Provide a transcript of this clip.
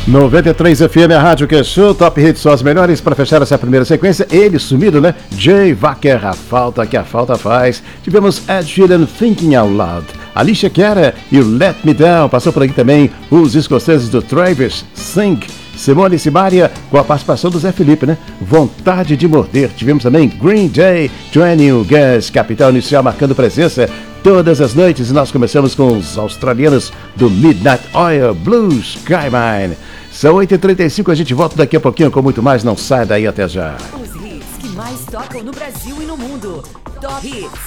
93 FM, a rádio que é show, Top Hits são as melhores. Para fechar essa primeira sequência, ele sumido, né? Jay Wacker, a falta que a falta faz. Tivemos Ed Sheeran, Thinking Out Loud. Alicia Cara e o Let Me Down. Passou por aqui também os escoceses do Travis, Sing. Simone e Simaria, com a participação do Zé Felipe, né? Vontade de Morder. Tivemos também Green Day, 20 Gas, Capital Inicial marcando presença todas as noites. E nós começamos com os australianos do Midnight Oil, Blue Sky Mine. São 8h35, a gente volta daqui a pouquinho com muito mais. Não sai daí, até já. Os hits que mais tocam no Brasil e no mundo. Top Hits